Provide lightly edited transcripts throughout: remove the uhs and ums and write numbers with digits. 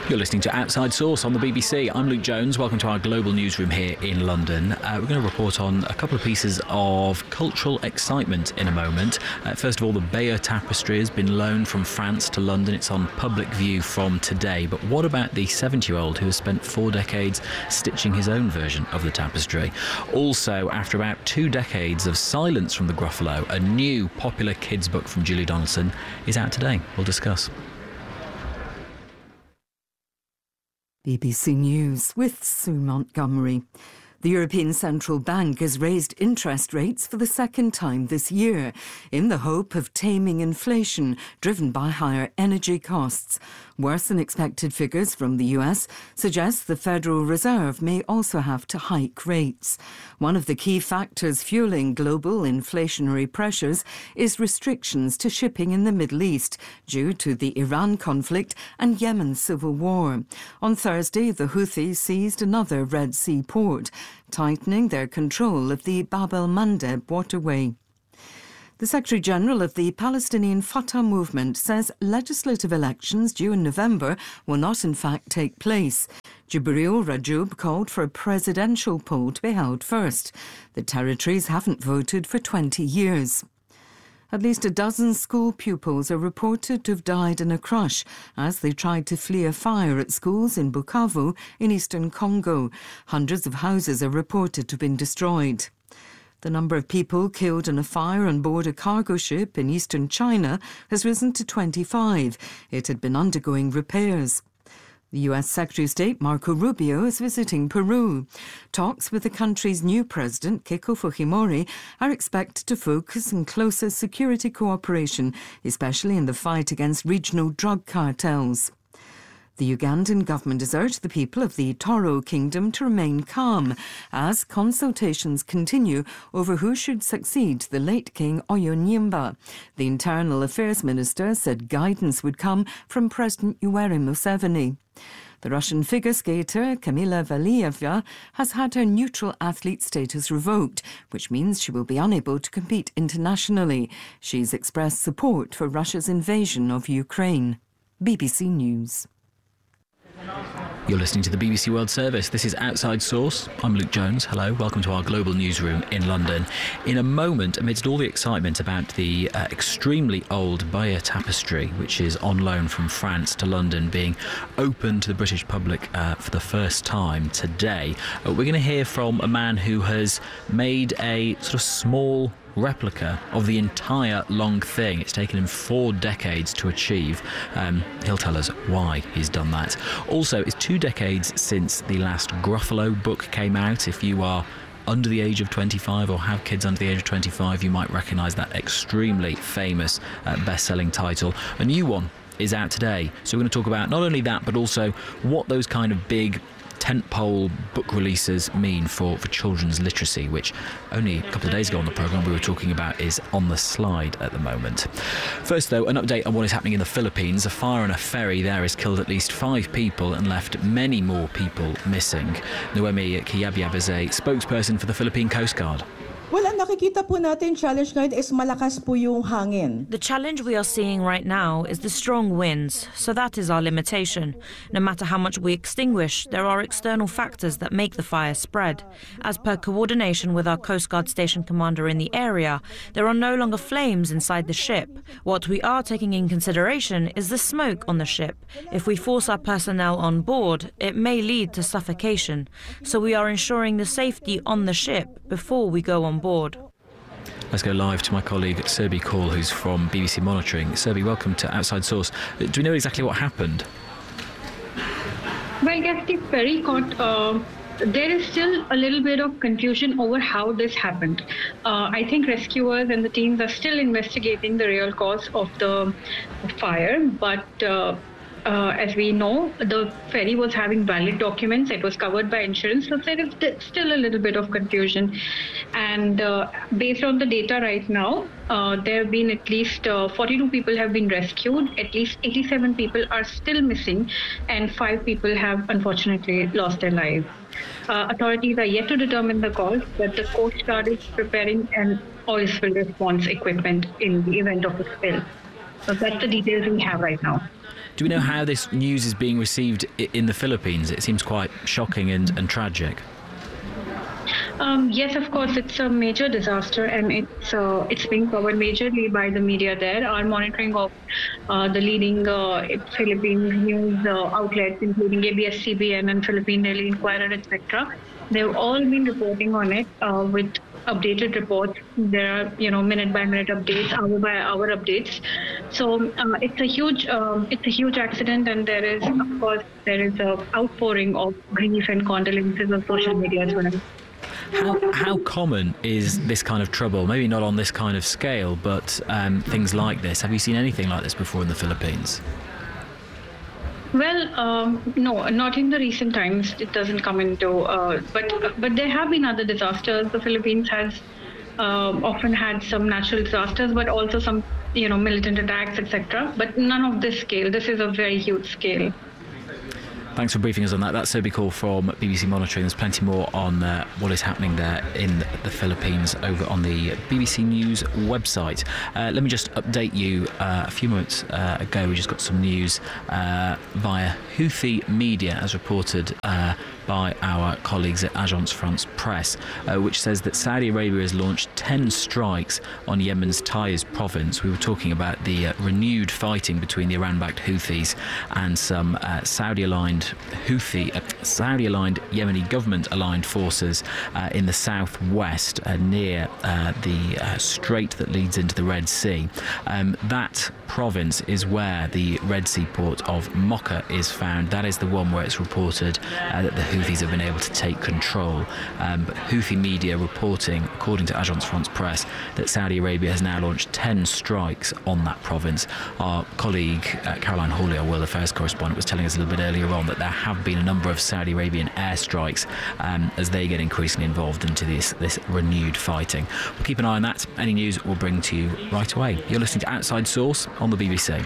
You're listening to Outside Source on the BBC. I'm Luke Jones. Welcome to our global newsroom here in London. We're going to report on a couple of pieces of cultural excitement in a moment. First of all, the Bayeux Tapestry has been loaned from France to London. It's on public view from today. But what about the 70-year-old who has spent 4 decades stitching his own version of the tapestry? Also, after about 2 decades of silence from the Gruffalo, a new popular kids' book from Julie Donaldson is out today. We'll discuss. BBC News with Sue Montgomery. The European Central Bank has raised interest rates for the second time this year in the hope of taming inflation driven by higher energy costs. Worse than expected figures from the US suggest the Federal Reserve may also have to hike rates. One of the key factors fueling global inflationary pressures is restrictions to shipping in the Middle East due to the Iran conflict and Yemen civil war. On Thursday, the Houthis seized another Red Sea port, tightening their control of the Bab el-Mandeb waterway. The Secretary-General of the Palestinian Fatah movement says legislative elections due in November will not in fact take place. Jibril Rajoub called for a presidential poll to be held first. The territories haven't voted for 20 years. At least a dozen school pupils are reported to have died in a crush as they tried to flee a fire at schools in Bukavu in eastern Congo. Hundreds of houses are reported to have been destroyed. The number of people killed in a fire on board a cargo ship in eastern China has risen to 25. It had been undergoing repairs. The US Secretary of State Marco Rubio is visiting Peru. Talks with the country's new president, Keiko Fujimori, are expected to focus on closer security cooperation, especially in the fight against regional drug cartels. The Ugandan government has urged the people of the Toro Kingdom to remain calm as consultations continue over who should succeed the late King Oyonyimba. The Internal Affairs Minister said guidance would come from President Yoweri Museveni. The Russian figure skater Kamila Valieva has had her neutral athlete status revoked, which means she will be unable to compete internationally. She's expressed support for Russia's invasion of Ukraine. BBC News. You're listening to the BBC World Service. This is Outside Source. I'm Luke Jones. Hello, welcome to our global newsroom in London. In a moment, amidst all the excitement about the extremely old Bayeux Tapestry, which is on loan from France to London, being open to the British public for the first time today, we're going to hear from a man who has made a sort of small replica of the entire long thing. It's taken him 4 decades to achieve. He'll tell us why he's done that. Also, it's 2 decades since the last Gruffalo book came out. If you are under the age of 25 or have kids under the age of 25, you might recognise that extremely famous best-selling title. A new one is out today. So we're going to talk about not only that, but also what those kind of big tentpole book releases mean for children's literacy, which only a couple of days ago on the programme we were talking about is on the slide at the moment. First, though, an update on what is happening in the Philippines. A fire on a ferry there has killed at least 5 people and left many more people missing. Noemi Kiyabyab is a spokesperson for the Philippine Coast Guard. Well, ang nakikita po natin challenge ngayon is malakas po yung hangin. The challenge we are seeing right now is the strong winds, so that is our limitation. No matter how much we extinguish, there are external factors that make the fire spread. As per coordination with our Coast Guard station commander in the area, there are no longer flames inside the ship. What we are taking in consideration is the smoke on the ship. If we force our personnel on board, it may lead to suffocation. So we are ensuring the safety on the ship before we go on board. Let's go live to my colleague Serbi Call, who's from BBC Monitoring. Serbi, welcome to Outside Source. Do we know exactly what happened? Well, yes, the ferry caught. There is still a little bit of confusion over how this happened. I think rescuers and the teams are still investigating the real cause of the fire, but as we know, the ferry was having valid documents. It was covered by insurance, so there is still a little bit of confusion. And based on the data right now, there have been at least 42 people have been rescued. At least 87 people are still missing, and 5 people have unfortunately lost their lives. Authorities are yet to determine the cause, but the Coast Guard is preparing an oil spill response equipment in the event of a spill. So that's the details we have right now. Do we know how this news is being received in the Philippines? It seems quite shocking and tragic. Yes, of course, it's a major disaster, and it's being covered majorly by the media there. Our monitoring of the leading Philippine news outlets, including ABS-CBN and Philippine Daily Inquirer, etc., they've all been reporting on it with updated reports. There are, minute-by-minute updates, hour-by-hour updates. So it's a huge accident, and there is a outpouring of grief and condolences on social media as well. How common is this kind of trouble? Maybe not on this kind of scale, but things like this. Have you seen anything like this before in the Philippines? Well, no, not in the recent times. It doesn't come into. But there have been other disasters. The Philippines has often had some natural disasters, but also some, militant attacks, etc. But none of this scale. This is a very huge scale. Thanks for briefing us on that. That's Sophie Call from BBC Monitoring. There's plenty more on what is happening there in the Philippines over on the BBC News website. Let me just update you. A few moments ago, we just got some news via Houthi media, as reported by our colleagues at Agence France Presse, which says that Saudi Arabia has launched 10 strikes on Yemen's Taiz province. We were talking about the renewed fighting between the Iran-backed Houthis and some Saudi-aligned Yemeni government-aligned forces in the southwest near the strait that leads into the Red Sea. That province is where the Red Sea port of Mocha is found. That is the one where it's reported that the Houthis have been able to take control. But Houthi media reporting, according to Agence France Presse, that Saudi Arabia has now launched 10 strikes on that province. Our colleague Caroline Hawley, our World Affairs correspondent, was telling us a little bit earlier on that there have been a number of Saudi Arabian airstrikes as they get increasingly involved into this renewed fighting. We'll keep an eye on that. Any news we'll bring to you right away. You're listening to Outside Source on the BBC.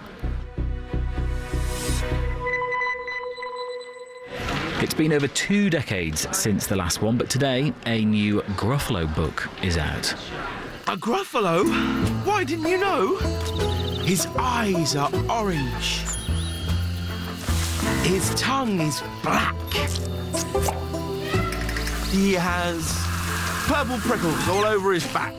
It's been over 2 decades since the last one, but today a new Gruffalo book is out. A Gruffalo? Why didn't you know? His eyes are orange. His tongue is black. He has purple prickles all over his back.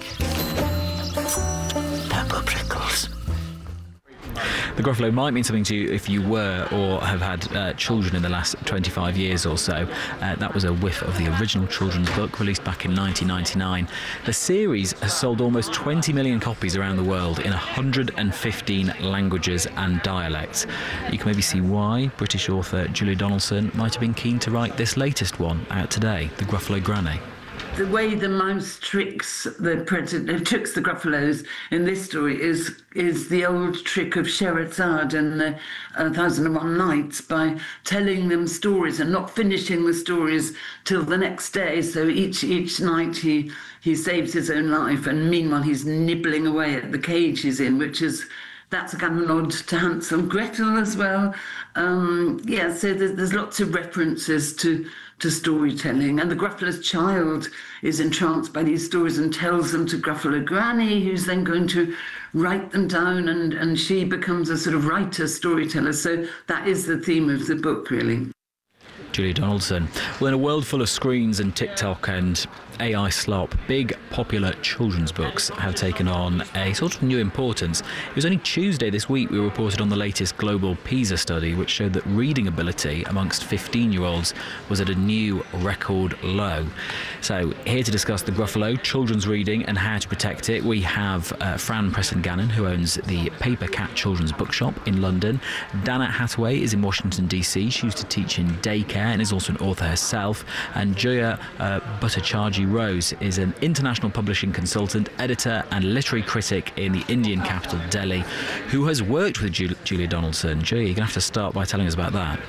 Purple prickles. The Gruffalo might mean something to you if you were or have had children in the last 25 years or so. That was a whiff of the original children's book released back in 1999. The series has sold almost 20 million copies around the world in 115 languages and dialects. You can maybe see why British author Julia Donaldson might have been keen to write this latest one out today, The Gruffalo Granny. The way the mouse tricks the Gruffalos in this story is the old trick of Scheherazade in the 1001 Nights by telling them stories and not finishing the stories till the next day. So each night he saves his own life, and meanwhile he's nibbling away at the cage he's in, that's a kind of nod to Hansel and Gretel as well. So there's lots of references to storytelling. And the Gruffalo's child is entranced by these stories and tells them to Gruffalo Granny, who's then going to write them down, and she becomes a sort of writer, storyteller. So that is the theme of the book, really. Julia Donaldson. Well, in a world full of screens and TikTok and AI slop, big popular children's books have taken on a sort of new importance. It was only Tuesday this week we reported on the latest global PISA study, which showed that reading ability amongst 15-year-olds was at a new record low. So here to discuss the Gruffalo, children's reading and how to protect it, we have Fran Preston-Gannon, who owns the Paper Cat Children's Bookshop in London. Dana Hathaway is in Washington, D.C. She used to teach in daycare and is also an author herself. And Joya Bhattacharjee Rose is an international publishing consultant, editor and literary critic in the Indian capital, Delhi, who has worked with Julia Donaldson. Julia, you're going to have to start by telling us about that.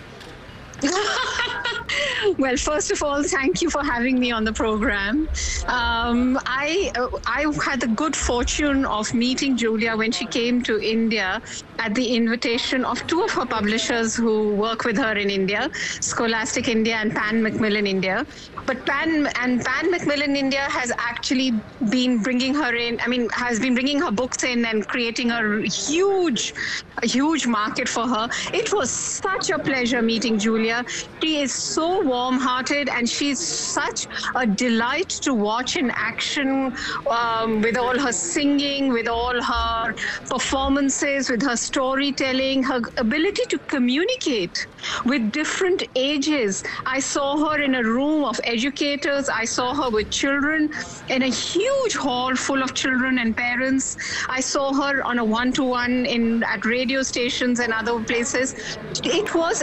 Well, first of all, thank you for having me on the program. I had the good fortune of meeting Julia when she came to India at the invitation of two of her publishers who work with her in India, Scholastic India and Pan Macmillan India. But Pan Macmillan India has actually been bringing her in. Has been bringing her books in and creating a huge market for her. It was such a pleasure meeting Julia. She is so warm-hearted, and she's such a delight to watch in action, with all her singing, with all her performances, with her storytelling, her ability to communicate with different ages. I saw her in a room of educators. I saw her with children in a huge hall full of children and parents. I saw her on a one-to-one at radio stations and other places. It was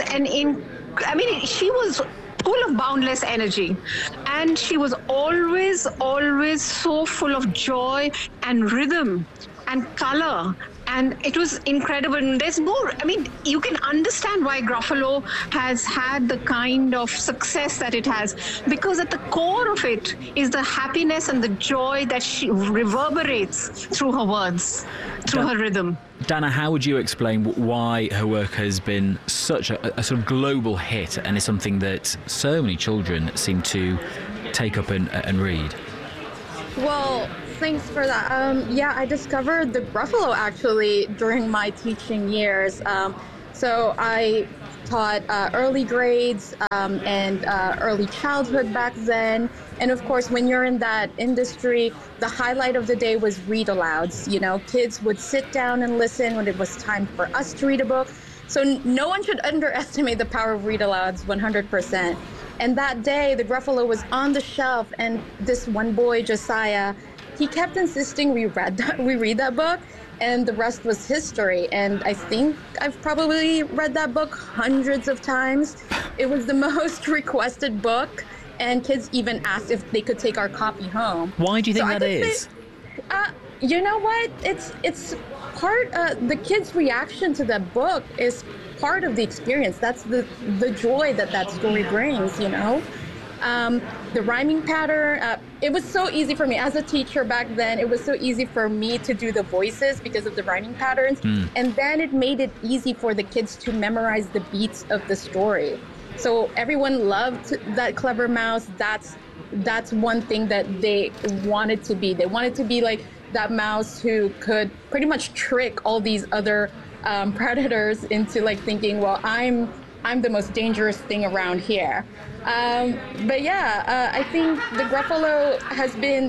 she was full of boundless energy, and she was always so full of joy and rhythm and color. And it was incredible. And there's more. You can understand why Gruffalo has had the kind of success that it has, because at the core of it is the happiness and the joy that she reverberates through her words, through her rhythm. Dana, how would you explain why her work has been such a sort of global hit, and is something that so many children seem to take up and read? Well, thanks for that. I discovered the Gruffalo actually during my teaching years. So I taught early grades and early childhood back then. And of course, when you're in that industry, the highlight of the day was read-alouds. Kids would sit down and listen when it was time for us to read a book. So no one should underestimate the power of read-alouds, 100%. And that day, the Gruffalo was on the shelf, and this one boy, Josiah, he kept insisting we read that book, and the rest was history. And I think I've probably read that book hundreds of times. It was the most requested book, and kids even asked if they could take our copy home. Why do you think that is? You know what? It's part. The kids' reaction to that book is part of the experience. That's the joy that story brings. The rhyming pattern, it was so easy for me as a teacher back then. It was so easy for me to do the voices because of the rhyming patterns. And then it made it easy for the kids to memorize the beats of the story. So everyone loved that clever mouse. That's one thing that they wanted to be. They wanted to be like that mouse who could pretty much trick all these other predators into like thinking, well, I'm the most dangerous thing around here. I think the Gruffalo has been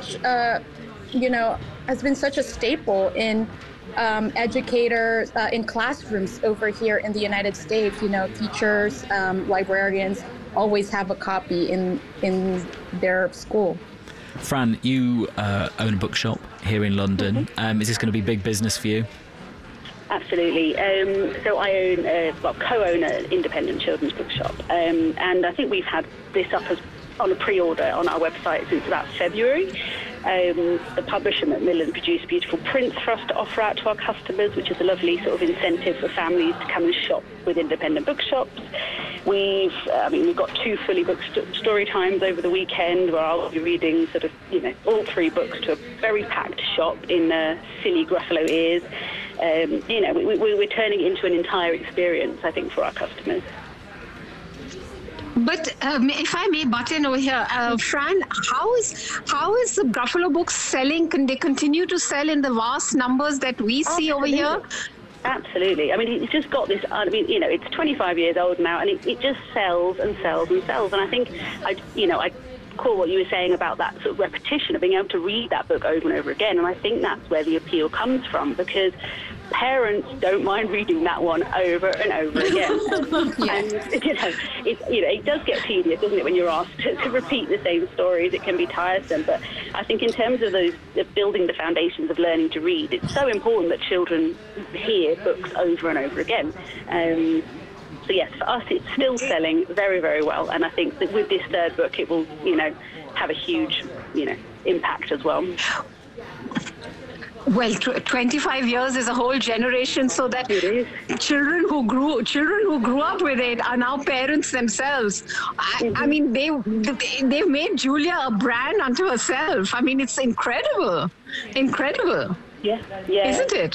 such a staple in educators in classrooms over here in the United States. Teachers, librarians always have a copy in their school. Fran, you own a bookshop here in London. Is this going to be big business for you? Absolutely. So I co-own an independent children's bookshop, and I think we've had this up on a pre-order on our website since about February. The publisher Macmillan produced beautiful prints for us to offer out to our customers, which is a lovely sort of incentive for families to come and shop with independent bookshops. We've got 2 fully booked story times over the weekend where I'll be reading all 3 books to a very packed shop in silly Gruffalo ears. We're turning it into an entire experience, I think, for our customers. But if I may butt in over here, Fran, how is the Gruffalo books selling? Can they continue to sell in the vast numbers that we see over here? Absolutely. It's just got this, it's 25 years old now, and it just sells and sells and sells. And I think, I call what you were saying about that sort of repetition of being able to read that book over and over again. And I think that's where the appeal comes from, because parents don't mind reading that one over and over again. And it does get tedious, doesn't it, when you're asked to repeat the same stories. It can be tiresome. But I think in terms of building the foundations of learning to read, it's so important that children hear books over and over again. So yes, for us, it's still selling very, very well. And I think that with this 3rd book, it will, have a huge, impact as well. Well, 25 years is a whole generation, so that children who grew up with it are now parents themselves. They've made Julia a brand unto herself. It's incredible. Yeah. Yeah. Isn't it?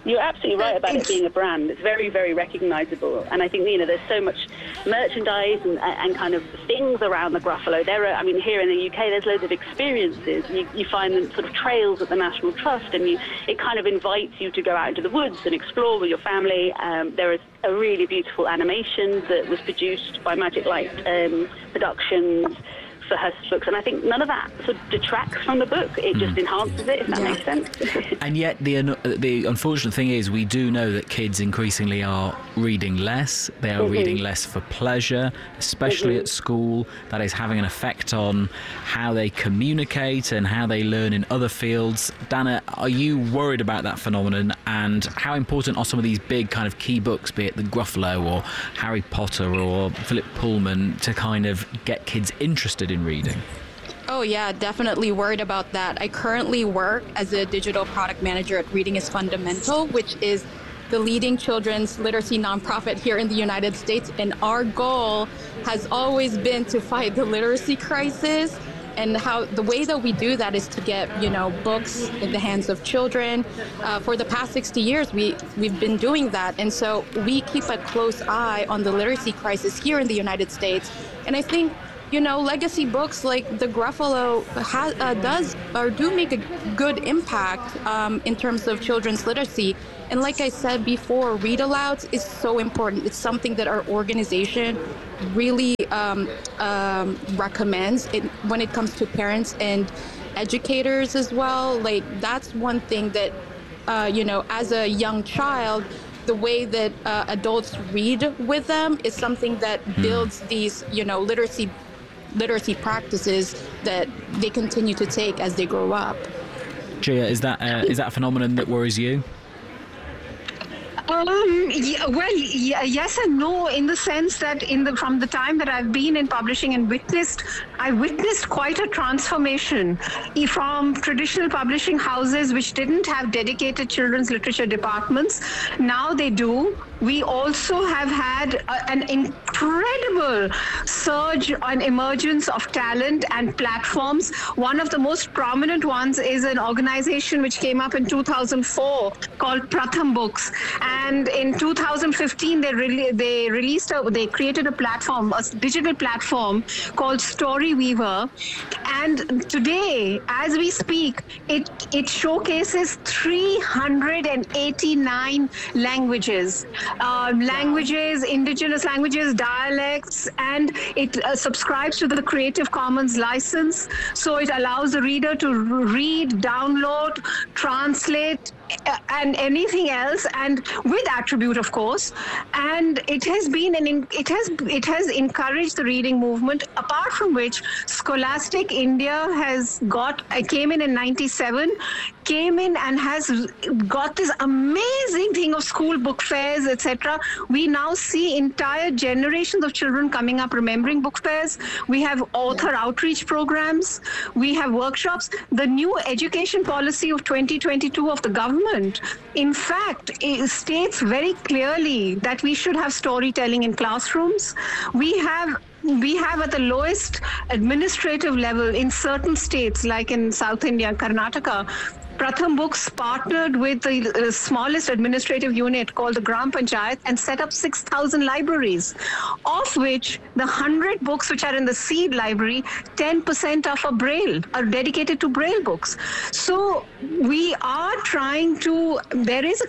You're absolutely right about it being a brand. It's very, very recognisable. And I think, there's so much merchandise and kind of things around the Gruffalo. Here in the UK, there's loads of experiences. You find them sort of trails at the National Trust, and it kind of invites you to go out into the woods and explore with your family. There is a really beautiful animation that was produced by Magic Light Productions for her books, and I think none of that sort of detracts from the book. It just enhances it, if that makes sense. And yet the unfortunate thing is we do know that kids increasingly are reading less. They are reading less for pleasure, especially at school. That is having an effect on how they communicate and how they learn in other fields. Dana, are you worried about that phenomenon, and how important are some of these big kind of key books, be it the Gruffalo or Harry Potter or Philip Pullman, to kind of get kids interested in reading? Oh yeah, definitely worried about that. I currently work as a digital product manager at Reading is Fundamental, which is the leading children's literacy nonprofit here in the United States. And our goal has always been to fight the literacy crisis. And the way that we do that is to get, books in the hands of children. For the past 60 years, we've been doing that. And so we keep a close eye on the literacy crisis here in the United States. And I think, legacy books like the Gruffalo do make a good impact in terms of children's literacy. And like I said before, read alouds is so important. It's something that our organization really recommends when it comes to parents and educators as well. Like, that's one thing that, as a young child, the way that adults read with them is something that builds these, literacy practices that they continue to take as they grow up. Gia, is that a phenomenon that worries you? Yes and no, in the sense that from the time that I've been in publishing and I witnessed quite a transformation from traditional publishing houses which didn't have dedicated children's literature departments. Now they do. We also have had an incredible surge and emergence of talent and platforms. One of the most prominent ones is an organization which came up in 2004 called Pratham Books. And in 2015, they created a platform, a digital platform called Story Weaver. And today, as we speak, it showcases 389 languages. Indigenous languages, dialects, and it subscribes to the Creative Commons license. So it allows the reader to read, download, translate, and anything else, and with attribute, of course. And it has been it has encouraged the reading movement. Apart from which, Scholastic India came in 97, and has got this amazing thing of school book fairs, etc. We now see entire generations of children coming up remembering book fairs. We have author outreach programs. We have workshops. The new education policy of 2022 of the government, in fact, it states very clearly that we should have storytelling in classrooms. We have at the lowest administrative level in certain states, like in South India, Karnataka, Pratham Books partnered with the smallest administrative unit called the Gram Panchayat and set up 6,000 libraries, of which the 100 books which are in the seed library, 10% are dedicated to Braille books. So we are trying to, and there's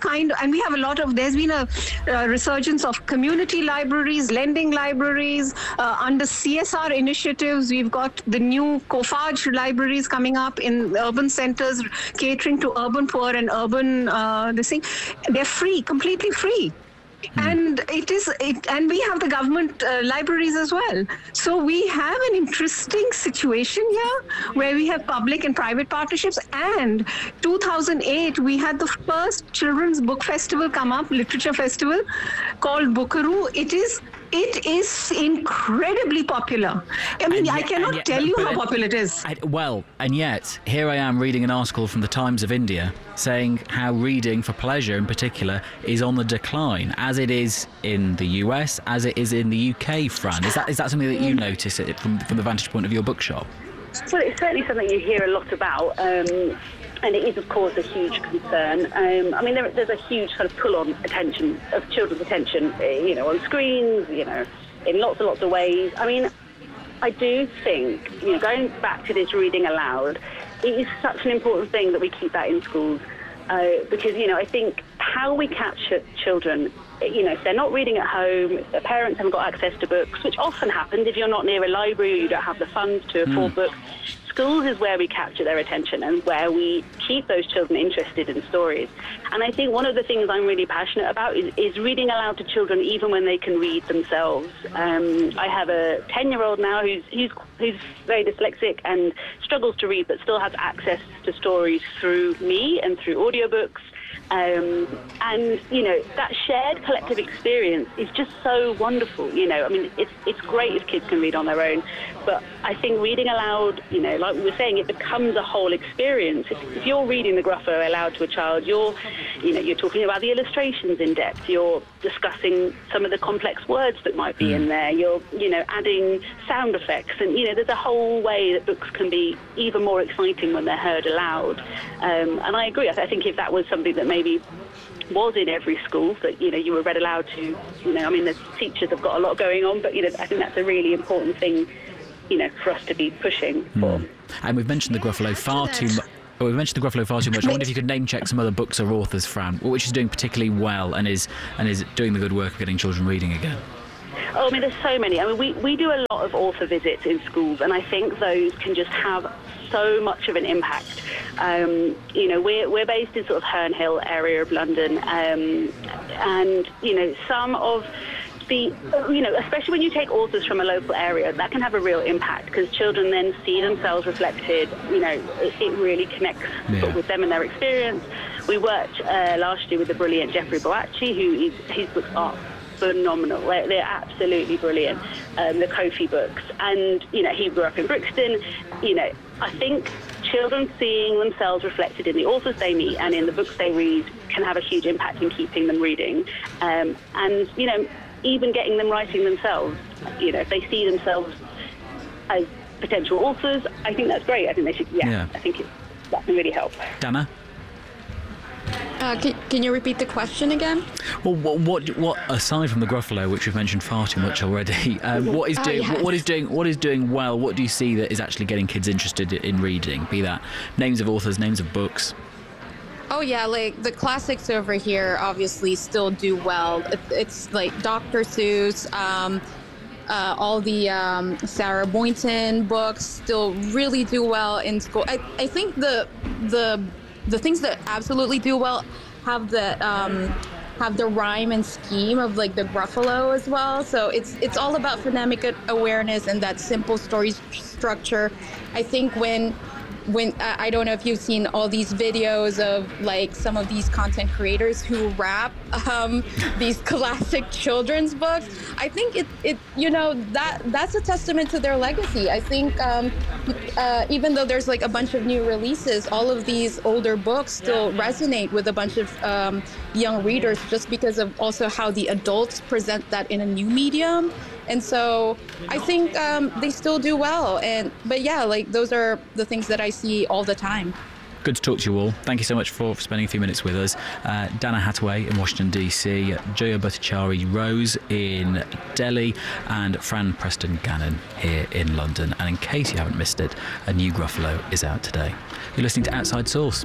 been a resurgence of community libraries, lending libraries, under CSR initiatives. We've got the new COFAGE libraries coming up in urban centers, catering to urban poor and urban they're free, completely free. And and we have the government libraries as well. So we have an interesting situation here where we have public and private partnerships. And 2008, we had the first children's book festival come up, literature festival called Bookaroo. It is incredibly popular. I mean, I cannot tell you how popular it is. And yet, here I am reading an article from the Times of India saying how reading for pleasure in particular is on the decline, as it is in the US, as it is in the UK, Fran. Is that something that you notice from the vantage point of your bookshop? Well, it's certainly something you hear a lot about. And it is, of course, a huge concern. I mean, there's a huge kind of pull on attention, of children's attention, on screens, in lots and lots of ways. I mean, I do think, going back to this reading aloud, it is such an important thing that we keep that in schools. Because, I think how we catch children, if they're not reading at home, if their parents haven't got access to books, which often happens if you're not near a library or you don't have the funds to afford books, schools is where we capture their attention and where we keep those children interested in stories. And I think one of the things I'm really passionate about is reading aloud to children even when they can read themselves. I have a 10-year-old now who's very dyslexic and struggles to read but still has access to stories through me and through audiobooks. And, that shared collective experience is just so wonderful. I mean, it's great if kids can read on their own, but I think reading aloud, like we were saying, it becomes a whole experience. If you're reading the Gruffalo aloud to a child, you're talking about the illustrations in depth, you're discussing some of the complex words that might be in there, you're, adding sound effects, and, there's a whole way that books can be even more exciting when they're heard aloud. And I agree. I think if that was something that maybe was in every school, that you were read aloud to, the teachers have got a lot going on, but I think that's a really important thing, for us to be pushing for. And we've mentioned the Gruffalo far too much. We've mentioned the Gruffalo far too much. I wonder if you could name check some other books or authors, Fran, which is doing particularly well and is doing the good work of getting children reading again. Oh, I mean, there's so many. I mean, we do a lot of author visits in schools, and I think those can just have so much of an impact. We're based in sort of Herne Hill area of London, and some of the, especially when you take authors from a local area, that can have a real impact because children then see themselves reflected. It really connects with them and their experience. We worked last year with the brilliant Jeffrey Boakye, his books are phenomenal. They're absolutely brilliant. The Kofi books, and he grew up in Brixton. I think children seeing themselves reflected in the authors they meet and in the books they read can have a huge impact in keeping them reading, and even getting them writing themselves. If they see themselves as potential authors, I think that's great. I think they should. I think that can really help. Dana? Can you repeat the question again? Well, what aside from the Gruffalo, which we've mentioned far too much already, what is doing well? What do you see that is actually getting kids interested in reading? Be that names of authors, names of books. Oh yeah, like the classics over here obviously still do well. It's like Dr. Seuss, all the Sarah Boynton books still really do well in school. I think the things that absolutely do well have the rhyme and scheme of like the Gruffalo as well. So it's all about phonemic awareness and that simple story structure. I think when I don't know if you've seen all these videos of like some of these content creators who rap these classic children's books. I think that's a testament to their legacy. I think even though there's like a bunch of new releases, all of these older books still resonate with a bunch of young readers just because of also how the adults present that in a new medium. And so I think they still do well. But yeah, like those are the things that I see all the time. Good to talk to you all. Thank you so much for spending a few minutes with us. Dana Hathaway in Washington, D.C., Joya Bhattacharya Rose in Delhi, and Fran Preston Gannon here in London. And in case you haven't missed it, a new Gruffalo is out today. You're listening to Outside Source.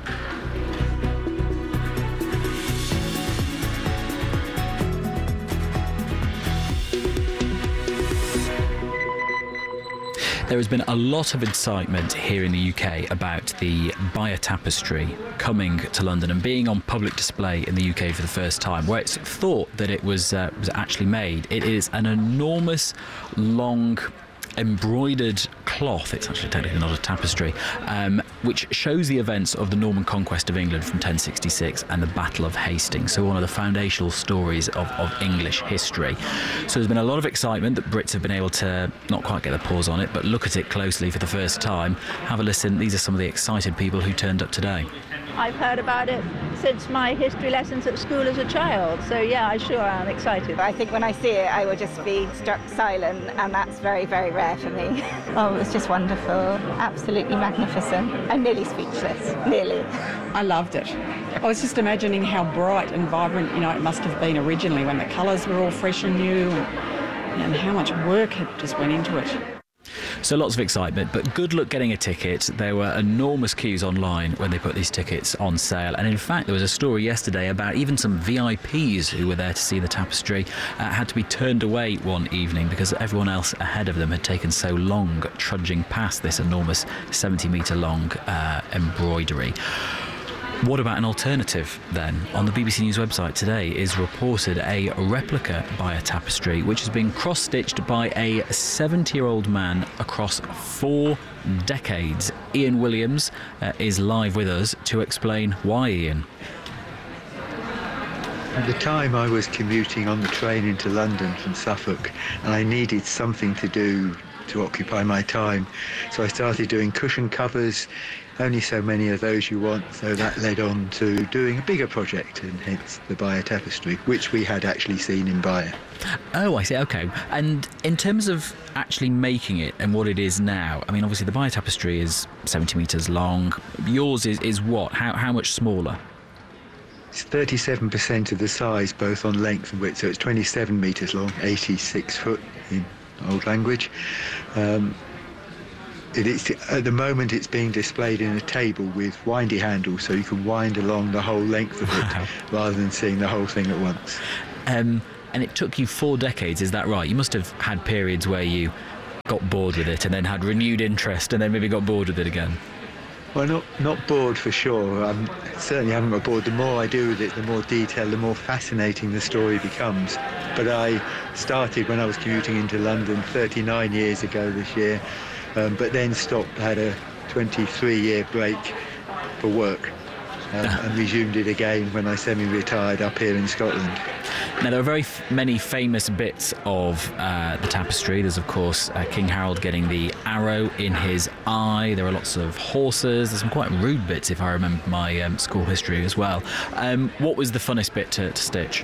There has been a lot of excitement here in the UK about the Beyer Tapestry coming to London and being on public display in the UK for the first time, where it's thought that it was actually made. It is an enormous, long, embroidered cloth. It's actually technically not a tapestry, which shows the events of the Norman conquest of England from 1066 and the Battle of Hastings, so one of the foundational stories of English history. So there's been a lot of excitement that Brits have been able to not quite get their paws on it, but look at it closely for the first time. Have a listen. These are some of the excited people who turned up today. I've heard about it since my history lessons at school as a child. So yeah, I sure am excited. I think when I see it, I will just be struck silent, and that's very, very rare for me. Oh, it was just wonderful, absolutely magnificent. I'm nearly speechless, nearly. I loved it. I was just imagining how bright and vibrant, it must have been originally when the colours were all fresh and new, and how much work had just went into it. So lots of excitement, but good luck getting a ticket. There were enormous queues online when they put these tickets on sale. And in fact, there was a story yesterday about even some VIPs who were there to see the tapestry had to be turned away one evening because everyone else ahead of them had taken so long trudging past this enormous 70-metre long embroidery. What about an alternative then? On the BBC News website today is reported a replica by a tapestry which has been cross-stitched by a 70-year-old man across 4 decades. Ian Williams is live with us to explain why, Ian. At the time I was commuting on the train into London from Suffolk, and I needed something to do to occupy my time. So I started doing cushion covers. Only so many of those you want, so that led on to doing a bigger project, and hence the Bayer tapestry, which we had actually seen in Bayer. Oh, I see, OK. And in terms of actually making it and what it is now, I mean, obviously the Bayer tapestry is 70 metres long. Yours is what? How much smaller? It's 37% of the size, both on length and width, so it's 27 metres long, 86 foot in old language. At the moment it's being displayed in a table with windy handles, so you can wind along the whole length of it rather than seeing the whole thing at once. And it took you 4 decades, is that right? You must have had periods where you got bored with it and then had renewed interest and then maybe got bored with it again. Well, not bored for sure. I certainly haven't got bored. The more I do with it, the more detail, the more fascinating the story becomes. But I started when I was commuting into London 39 years ago this year, but then stopped, had a 23-year break for work, and resumed it again when I semi-retired up here in Scotland. Now, there are very many famous bits of the tapestry. There's, of course, King Harold getting the arrow in his eye. There are lots of horses. There's some quite rude bits, if I remember my school history as well. What was the funnest bit to stitch?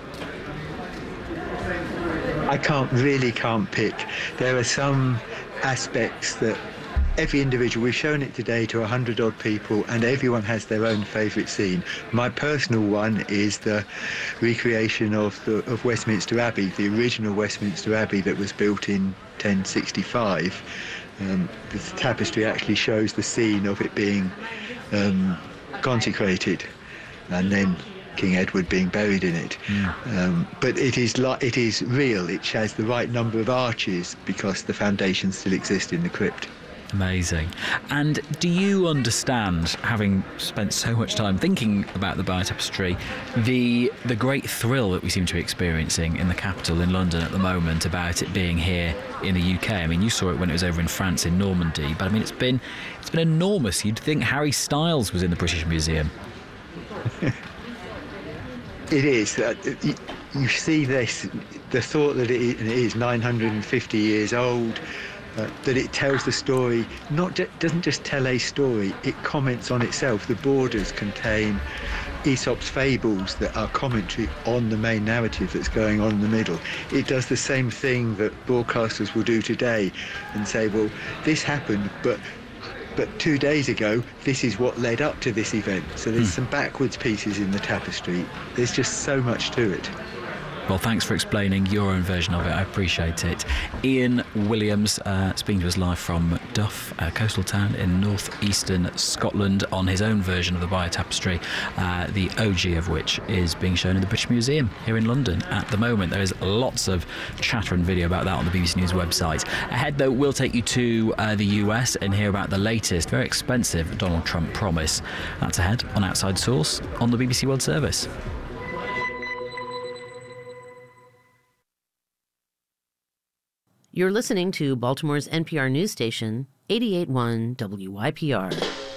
I can't pick. There are some aspects that every individual, we've shown it today to 100 odd people, and everyone has their own favourite scene. My personal one is the recreation of Westminster Abbey, the original Westminster Abbey that was built in 1065. The tapestry actually shows the scene of it being consecrated, and then King Edward being buried in it. But it is real. It has the right number of arches because the foundations still exist in the crypt. Amazing. And do you understand, having spent so much time thinking about the Bayer tapestry, the great thrill that we seem to be experiencing in the capital in London at the moment about it being here in the UK? I mean, you saw it when it was over in France in Normandy, but I mean, it's been enormous. You'd think Harry Styles was in the British Museum. It is. You see this, the thought that it is 950 years old, that it tells the story, doesn't just tell a story, it comments on itself. The borders contain Aesop's fables that are commentary on the main narrative that's going on in the middle. It does the same thing that broadcasters will do today and say, well, this happened, but 2 days ago, this is what led up to this event. So there's some backwards pieces in the tapestry. There's just so much to it. Well, thanks for explaining your own version of it. I appreciate it. Ian Williams speaking to us live from Duff, a coastal town in north-eastern Scotland, on his own version of the Bayer tapestry, the OG of which is being shown in the British Museum here in London at the moment. There is lots of chatter and video about that on the BBC News website. Ahead, though, we'll take you to the US and hear about the latest, very expensive Donald Trump promise. That's ahead on Outside Source on the BBC World Service. You're listening to Baltimore's NPR news station, 88.1 WYPR.